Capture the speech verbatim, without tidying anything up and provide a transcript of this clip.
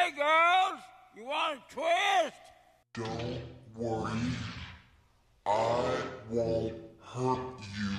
Hey, girls, you want a twist? Don't worry, I won't hurt you.